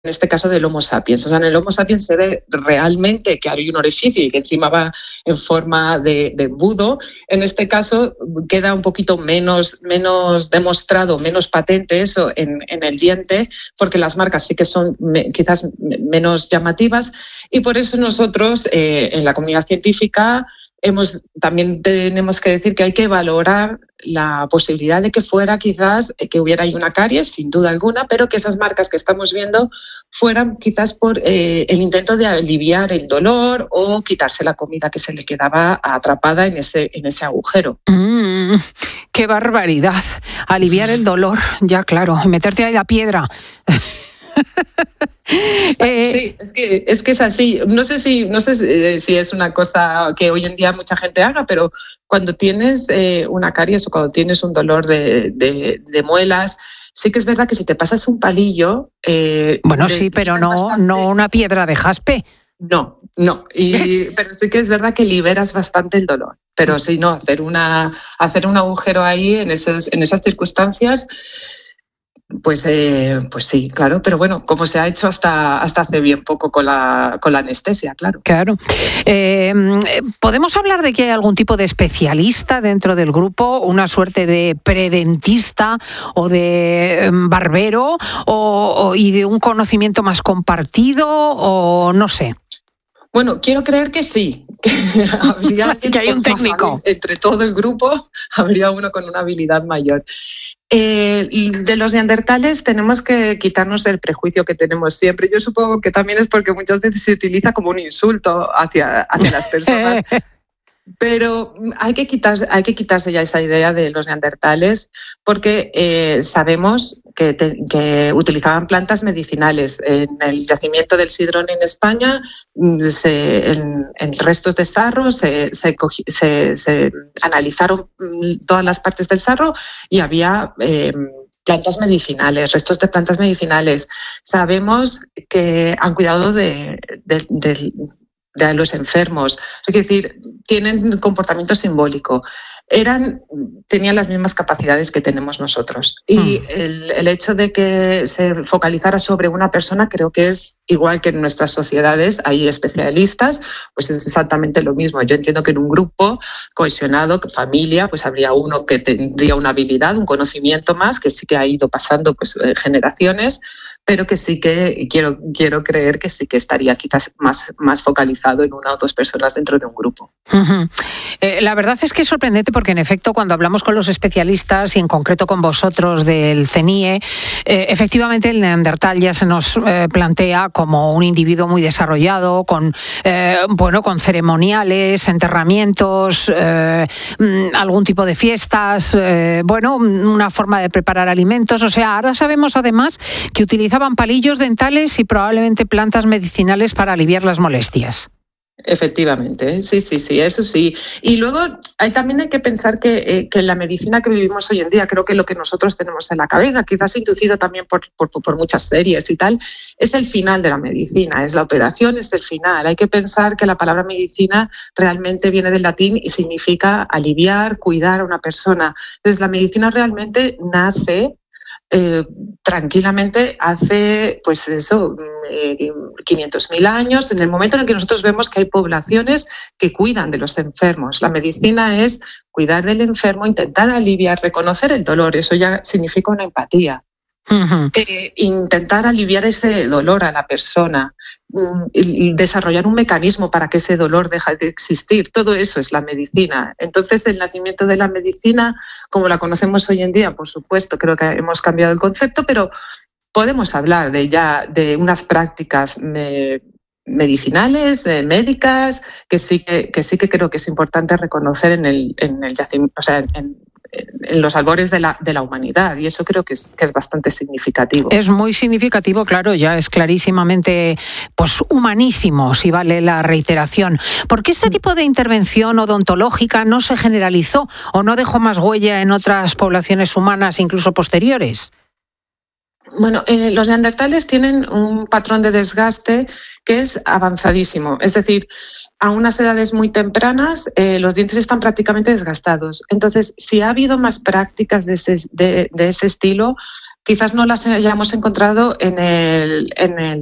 este caso del Homo sapiens. O sea, en el Homo sapiens se ve realmente que hay un orificio y que encima va en forma de embudo. En este caso queda un poquito menos demostrado, menos patente eso en el diente, porque las marcas sí que son quizás menos llamativas, y por eso nosotros en la comunidad científica también tenemos que decir que hay que valorar la posibilidad de que fuera quizás que hubiera ahí una caries, sin duda alguna, pero que esas marcas que estamos viendo fueran quizás por el intento de aliviar el dolor o quitarse la comida que se le quedaba atrapada en ese agujero. ¡Qué barbaridad! Aliviar el dolor, ya claro, meterte ahí la piedra. Sí, es que es así. No sé si es una cosa que hoy en día mucha gente haga, pero cuando tienes una caries o cuando tienes un dolor de muelas, sí que es verdad que si te pasas un palillo... bueno, sí, pero no una piedra de jaspe. No. Pero sí que es verdad que liberas bastante el dolor. Pero si no, hacer un agujero ahí en esas circunstancias... Pues sí, claro, pero bueno, como se ha hecho hasta hace bien poco con la anestesia, claro. Claro. ¿Podemos hablar de que hay algún tipo de especialista dentro del grupo, una suerte de predentista o de barbero y de un conocimiento más compartido o no sé? Bueno, quiero creer que sí. Que hay un técnico. Entre todo el grupo habría uno con una habilidad mayor. De los neandertales tenemos que quitarnos el prejuicio que tenemos siempre. Yo supongo que también es porque muchas veces se utiliza como un insulto hacia las personas. Pero hay que quitarse ya esa idea de los neandertales, porque sabemos que utilizaban plantas medicinales. En el yacimiento del Sidrón en España, en restos de sarro se analizaron todas las partes del sarro y había plantas medicinales, restos de plantas medicinales. Sabemos que han cuidado de los enfermos, es decir, tienen comportamiento simbólico. Tenían las mismas capacidades que tenemos nosotros. Y el hecho de que se focalizara sobre una persona, creo que es igual que en nuestras sociedades hay especialistas, pues es exactamente lo mismo. Yo entiendo que en un grupo cohesionado, familia, pues habría uno que tendría una habilidad, un conocimiento más, que sí que ha ido pasando pues generaciones, pero que sí que quiero creer que sí que estaría quizás más focalizado en una o dos personas dentro de un grupo. La verdad es que es sorprendente porque en efecto cuando hablamos con los especialistas y en concreto con vosotros del CNIE, efectivamente el neandertal ya se nos plantea como un individuo muy desarrollado, con ceremoniales, enterramientos, algún tipo de fiestas, una forma de preparar alimentos. O sea, ahora sabemos además que utilizaban palillos dentales y probablemente plantas medicinales para aliviar las molestias. Efectivamente, sí, eso sí. Y luego también hay que pensar que la medicina que vivimos hoy en día, creo que lo que nosotros tenemos en la cabeza, quizás inducido también por muchas series y tal, es el final de la medicina, es la operación, es el final. Hay que pensar que la palabra medicina realmente viene del latín y significa aliviar, cuidar a una persona. Entonces, la medicina realmente nace tranquilamente hace, 500.000 años, en el momento en el que nosotros vemos que hay poblaciones que cuidan de los enfermos. La medicina es cuidar del enfermo, intentar aliviar, reconocer el dolor, eso ya significa una empatía. Intentar aliviar ese dolor a la persona, desarrollar un mecanismo para que ese dolor deje de existir, todo eso es la medicina. Entonces, el nacimiento de la medicina, como la conocemos hoy en día, por supuesto, creo que hemos cambiado el concepto, pero podemos hablar de unas prácticas medicinales, médicas, que sí que creo que es importante reconocer en el yacimiento, o sea, en los albores de la humanidad, y eso creo que es bastante significativo. Es muy significativo, claro, ya es clarísimamente humanísimo, si vale la reiteración. ¿Por qué este tipo de intervención odontológica no se generalizó o no dejó más huella en otras poblaciones humanas, incluso posteriores? Bueno, los neandertales tienen un patrón de desgaste que es avanzadísimo, es decir, a unas edades muy tempranas los dientes están prácticamente desgastados. Entonces, si ha habido más prácticas de ese estilo, quizás no las hayamos encontrado en el